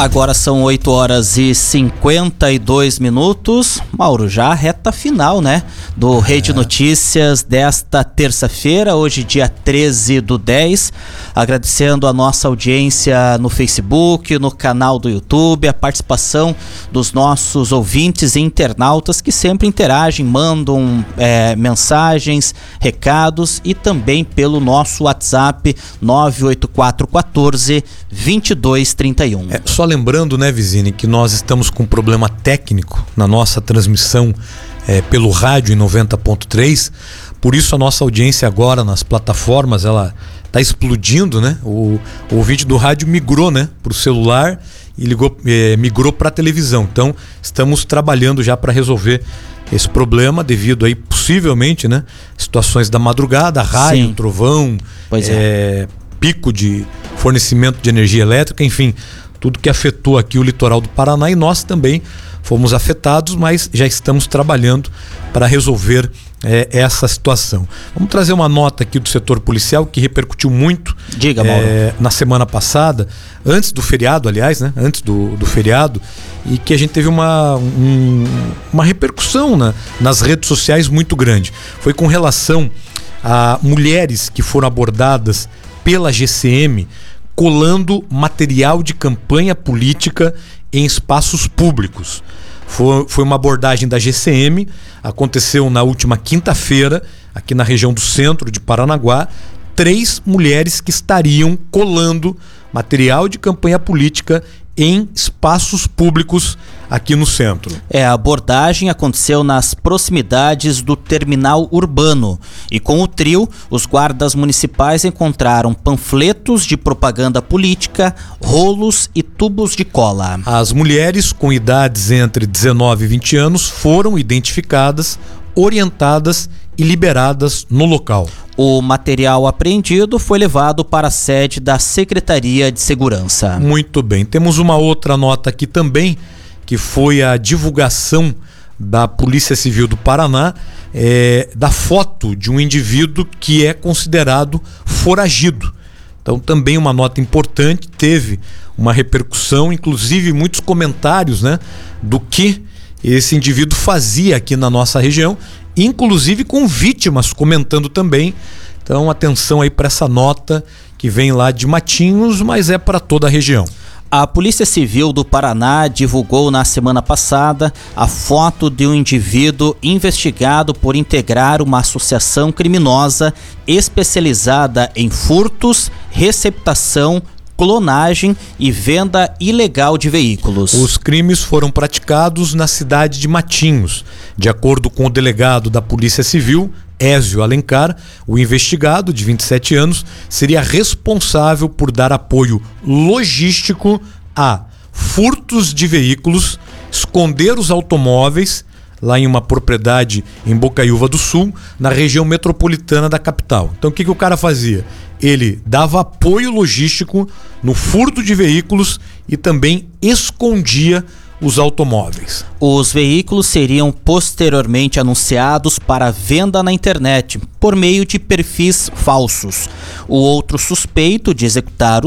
Agora são 8h52. Mauro, já a reta final, né? Do Rede Notícias desta terça-feira, hoje dia 13/10. Agradecendo a nossa audiência no Facebook, no canal do YouTube, a participação dos nossos ouvintes e internautas que sempre interagem, mandam mensagens, recados e também pelo nosso WhatsApp 98414-2231. Só lembrando, né, Vizine, que nós estamos com um problema técnico na nossa transmissão pelo rádio em 90.3, por isso a nossa audiência agora nas plataformas, ela está explodindo, né? O ouvinte do rádio migrou, né, para o celular e migrou para a televisão. Então, estamos trabalhando já para resolver esse problema devido aí, possivelmente, né, situações da madrugada, raio, Sim. trovão, pico de fornecimento de energia elétrica, enfim, tudo que afetou aqui o litoral do Paraná, e nós também fomos afetados, mas já estamos trabalhando para resolver essa situação. Vamos trazer uma nota aqui do setor policial que repercutiu muito. Diga, Mauro. Na semana passada, antes do feriado, aliás, né? Antes do feriado, e que a gente teve uma repercussão nas redes sociais muito grande. Foi com relação a mulheres que foram abordadas pela GCM colando material de campanha política em espaços públicos. Foi uma abordagem da GCM, aconteceu na última quinta-feira, aqui na região do centro de Paranaguá, 3 mulheres que estariam colando material de campanha política em espaços públicos aqui no centro. A abordagem aconteceu nas proximidades do terminal urbano e com o trio, os guardas municipais encontraram panfletos de propaganda política, rolos e tubos de cola. As mulheres com idades entre 19 e 20 anos foram identificadas, orientadas e liberadas no local. O material apreendido foi levado para a sede da Secretaria de Segurança. Muito bem. Temos uma outra nota aqui também, que foi a divulgação da Polícia Civil do Paraná da foto de um indivíduo que é considerado foragido. Então também uma nota importante, teve uma repercussão, inclusive muitos comentários, né, do que esse indivíduo fazia aqui na nossa região, inclusive com vítimas comentando também. Então atenção aí para essa nota que vem lá de Matinhos, mas é para toda a região. A Polícia Civil do Paraná divulgou na semana passada a foto de um indivíduo investigado por integrar uma associação criminosa especializada em furtos, receptação, clonagem e venda ilegal de veículos. Os crimes foram praticados na cidade de Matinhos. De acordo com o delegado da Polícia Civil, Ézio Alencar, o investigado, de 27 anos, seria responsável por dar apoio logístico a furtos de veículos, esconder os automóveis lá em uma propriedade em Bocaiúva do Sul, na região metropolitana da capital. Então o que o cara fazia? Ele dava apoio logístico no furto de veículos e também escondia os automóveis. Os veículos seriam posteriormente anunciados para venda na internet por meio de perfis falsos. O outro suspeito de executar